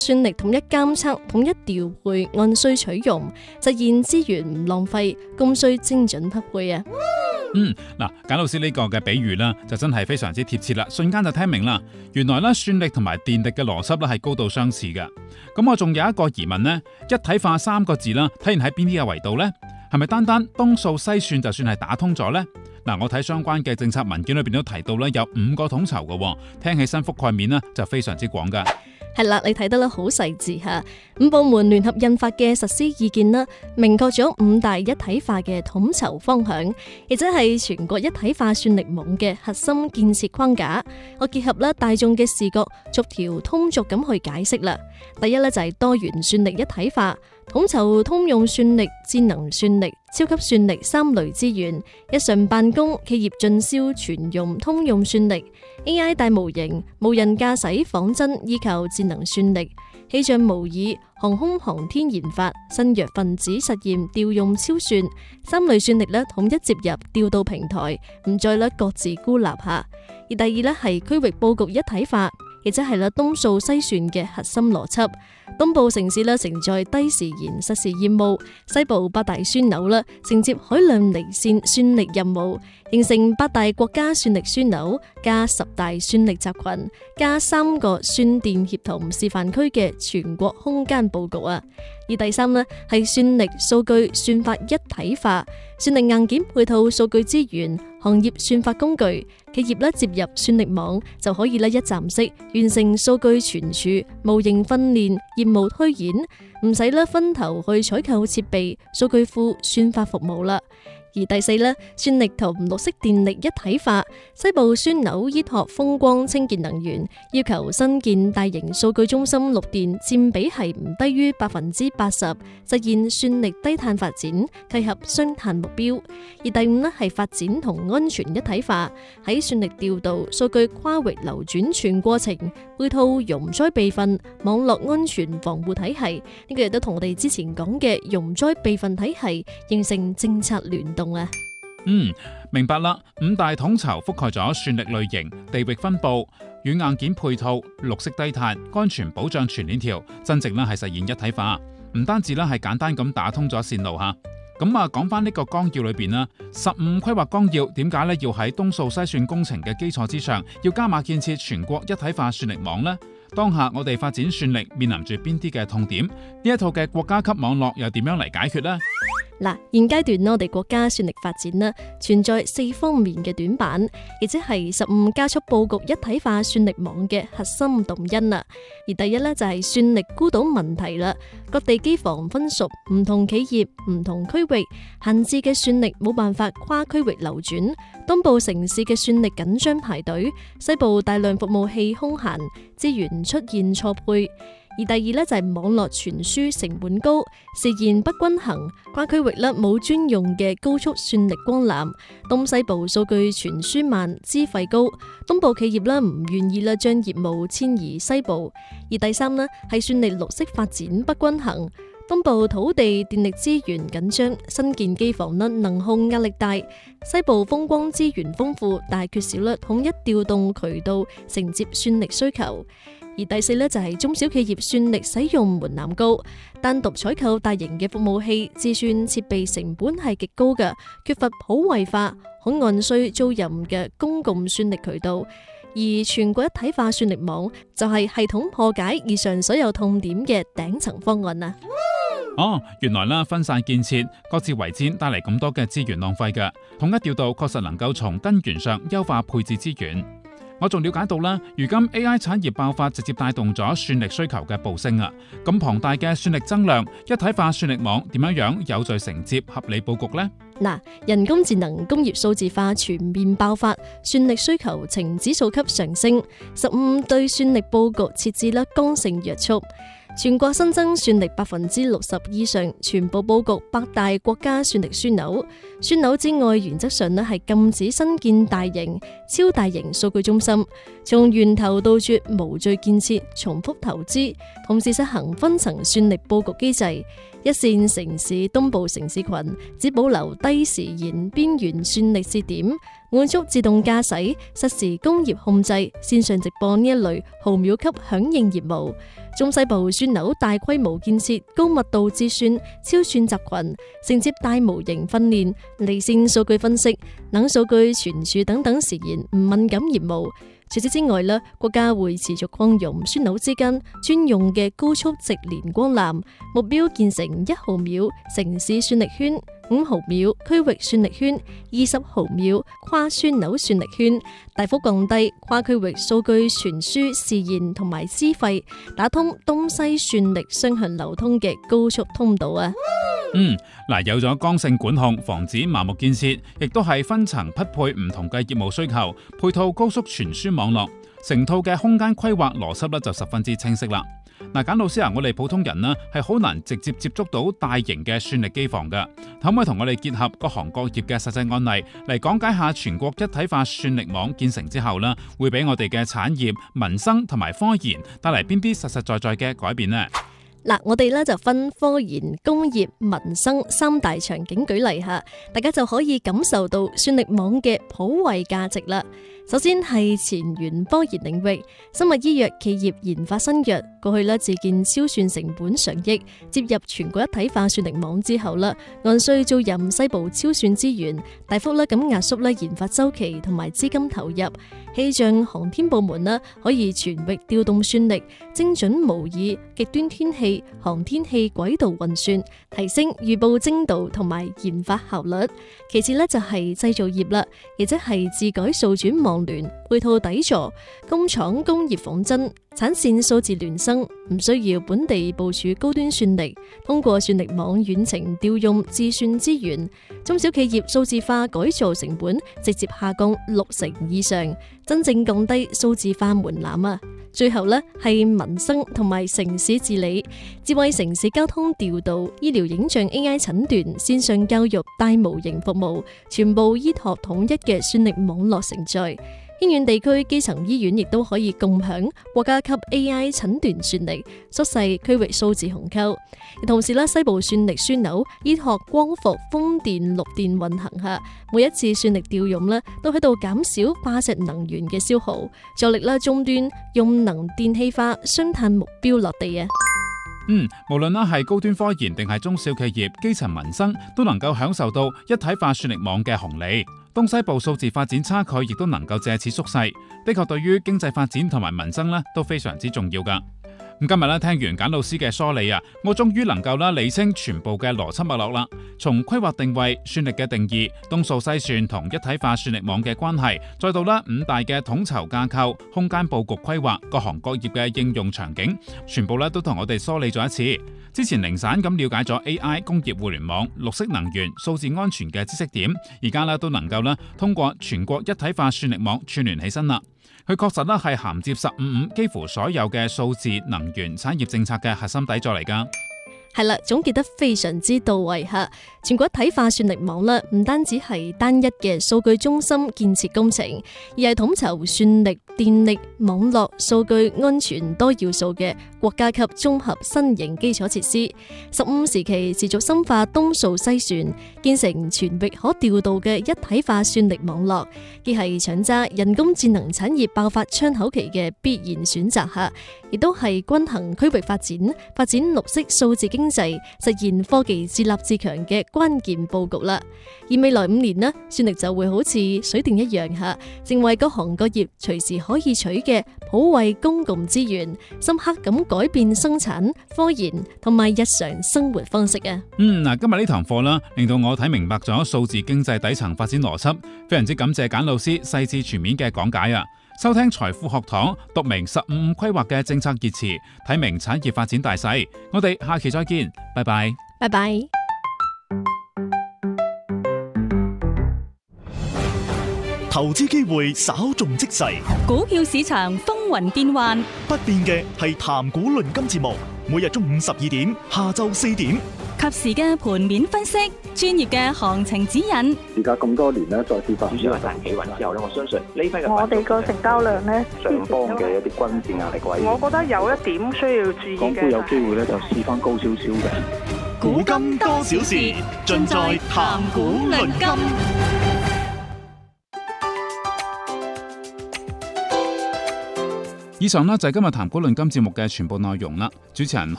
算力統一監測、統一調配，按需取用，實現資源唔浪費，供需精準匹配啊！ 嗱，簡老師呢個嘅比喻啦，就真係非常之貼切啦，瞬間就聽明啦。原來咧算力同埋電力嘅邏輯咧係高度相似嘅。咁我仲有一個疑問呢，一體化3個字啦，體現喺邊啲嘅維度呢？係咪單單東數西算就算係打通咗呢？嗱，我睇相關嘅政策文件裏邊都提到咧，有5個統籌嘅，聽起身覆蓋面呢就非常之廣噶。 係啦，你睇得啦好細緻吓，5部門聯合印發嘅實施意見啦，明確咗5大一體化嘅統籌方向，亦即係全國一體化算力網嘅核心建設框架。我結合啦大眾嘅視覺，逐條通俗咁去解釋啦。第一咧就係多元算力一體化，統籌通用算力、智能算力、超級算力3類資源，日常辦公、企業進銷全用通用算力。AI 大模型、無人駕駛仿真依靠智能算力，氣象模擬、航空航天研發、新藥分子實驗調用超算3類算力咧統一接入調度平台，唔再咧各自孤立下。而第二咧係區域佈局一體化，亦即係東數西算嘅核心邏輯。東部城市承載低時延實時業務，西部8大樞紐承接海量離線算力任務，形成8大國家算力樞紐加10大算力集群加3個算電協同示範區嘅全國空間佈局啊！而第三係算力數據算法一體化，算力硬件配套數據資源、行業算法工具，企業接入算力網就可以一站式完成數據存儲、模型訓練、業務推演，唔使分頭去採購設備、數據庫、算法服務啦。而第四算力同綠色電力一體化，西部樞紐依託風光清潔能源，要求新建大型數據中心綠電佔比係唔低於80%，實現算力低碳發展，契合雙碳目標。而第五係發展同安全一體化，喺算力調度、數據跨域流轉全過程，配套熔災備份、網絡安全防護體系，呢個亦都同我哋之前講嘅熔災備份體系形成政策聯動啊。 明白啦。5大統籌覆蓋咗算力類型、地域分佈、軟硬件配套、綠色低碳、安全保障全鏈條，真正係實現一體化。唔單止係簡單咁打通咗線路吓。咁講翻呢個綱要裏邊啦，15規劃綱要點解要喺東數西算工程嘅基礎之上，要加碼建設全國一體化算力網呢？當下我哋發展算力面臨住邊啲嘅痛點？呢一套嘅國家級網絡又點樣嚟解決呢？ 嗱，現階段我哋國家算力發展存在4方面嘅短板，亦即係15加速佈局一體化算力網嘅核心動因啦。而第一就係算力孤島問題啦，各地機房分屬唔同企業、唔同區域，閒置嘅算力冇辦法跨區域流轉，東部城市嘅算力緊張排隊，西部大量服務器空閒，資源出現錯配。而第二就係網絡傳輸成本高，時延不均衡，跨區域冇專用嘅高速算力光纜，東西部數據傳輸慢，資費高，東部企業唔願意將業務遷移西部。而第三係算力綠色發展不均衡，東部土地電力資源緊張，新建機房能控壓力大，西部風光資源豐富，但係缺少統一調動渠道承接算力需求。而第四就係中小企業算力使用門檻高，單獨採購大型嘅服務器，自算設備成本係極高嘅，缺乏普惠化、可按需租賃嘅公共算力渠道。而全國一體化算力網就係系統破解以上所有痛點嘅頂層方案啊！ 原來分散建設、各自為戰帶嚟咁多嘅資源浪費嘅，統一調度確實能夠從根源上優化配置資源。我仲了解到啦，如今 AI 產業爆發直接帶動咗算力需求嘅暴升啊！咁龐大嘅算力增量，一體化算力網點樣有序承接、合理佈局呢？ 人工智能、工業數字化全面爆發，算力需求呈指數級上升，15對算力佈局設置剛性約束。全國新增算力60%以上，全部佈局8大國家算力樞紐。樞紐之外，原則上係禁止新建大型、超大型數據中心，從源頭杜絕無序建設、重複投資，同時實行分層算力佈局機制。一線城市東部城市群只保留低時延邊緣算力節點， 滿足自動駕駛、實時工業控制、線上直播呢一類毫秒級響應業務。中西部樞紐大規模建設高密度智算、超算集群，承接大模型訓練、離線數據分析、冷數據傳輸等等時延唔敏感業務。除此之外，國家會持續擴容樞紐之間專用嘅高速直連光纜，目標建成1毫秒城市算力圈、5毫秒區域算力圈、20毫秒跨樞紐算力圈，大幅降低跨區域數據傳輸時延同埋資費，打通東西算力雙向流通嘅高速通道啊！ 有咗剛性管控，防止盲目建設，亦都係分層匹配唔同嘅業務需求，配套高速傳輸網絡，成套嘅空間規劃邏輯就十分之清晰啦。簡老師我哋普通人係好難直接接觸到大型嘅算力機房㗎，可唔可以同我哋結合各行各業嘅實際案例嚟講解下全國一體化算力網建成之後會俾我哋嘅產業、民生同埋科研帶嚟邊啲實實在在嘅改變呢？ 我哋就分科研、工業、民生3大場景舉例下，大家就可以感受到算力網嘅普惠價值啦。首先係前沿科研領域，生物醫藥企業研發新藥，過去自建超算成本上億，接入全國一體化算力網之後按需租賃西部超算資源，大幅咁壓縮研發周期同埋資金投入。氣象航天部門可以全域調動算力，精準模擬極端天氣、航天器軌道運算，提升預報精度同埋研發效率。其次就係製造業啦，亦即係自改數轉網聯，配套底座，工廠工業仿真，產線數字孿生，唔需要本地部署高端算力，通過算力網遠程調用自算資源，中小企業數字化改造成本直接下降60%以上，真正降低數字化門檻啊！最後係民生同埋城市治理，智慧城市交通調度、醫療影像 AI 診斷、線上教育大模型服務，全部依託統一嘅算力網絡承載。偏遠地區基層醫院亦都可以共享國家級 AI 診斷算力，縮細區域數字鴻溝。同時西部算力樞紐依託光伏、風電、綠電運行下，每一次算力調用都喺度減少化石能源嘅消耗，助力終端用能電氣化雙碳目標落地啊！ 無論係高端科研定係中小企業、基層民生，都能夠享受到一體化算力網嘅紅利。東西部數字發展差距亦都能夠借此縮細，的確對於經濟發展同埋民生都非常之重要噶。今日聽完簡老師嘅梳理我終於能夠理清全部嘅邏輯脈絡啦。從規劃定位、算力嘅定義、東數西算同一體化算力網嘅關係，再到5大嘅統籌架構、空間佈局規劃、各行各業嘅應用場景，全部都同我哋梳理咗一次。之前零散咁了解咗 AI、工業互聯網、綠色能源、數字安全嘅知識點，而家都能夠通過全國一體化算力網串聯起身啦。佢確實係銜接15幾乎所有嘅數字能源產業政策嘅核心底座嚟㗎。 係啦，總結得非常之到位吓。全國一體化算力網唔單止係單一嘅數據中心建設工程，而係統籌算力、電力、網絡、數據安全多要素嘅國家級綜合新型基礎設施。15時期持續深化東數西算，建成全域可調度嘅一體化算力網絡，既係搶揸人工智能產業爆發窗口期嘅必然選擇吓，亦都係均衡區域發展綠色數字經濟，實現科技自立自強嘅關鍵佈局啦。而未來5年算力就會好似水電一樣吓，成為各行各業隨時可以取嘅普惠公共資源，深刻咁改變生產、科研同埋日常生活方式啊。 今日呢堂課令到我睇明白咗數字經濟底層發展邏輯，非常之感謝簡老師細緻全面嘅講解啊！收聽財富學堂，讀明15規劃嘅政策熱詞，睇明產業發展大勢。我哋下期再見，拜拜。 拜拜。 投資機會稍縱即逝， 股票市場風雲變幻， 不變嘅係談股論金節目，每日中午12點，下晝4點， 及時嘅盤面分析，專業嘅行情指引。 而家咁多年咧，再次發主要係大企穩之後咧，我相信呢批嘅我哋個成交量咧， 上方嘅一啲均線壓力位， 我覺得有一點需要注意嘅。 港股有機會咧就試翻高少少嘅。 古今多少事，盡在談股論金。 以上呢就係今日談古論今節目嘅全部內容啦。主持人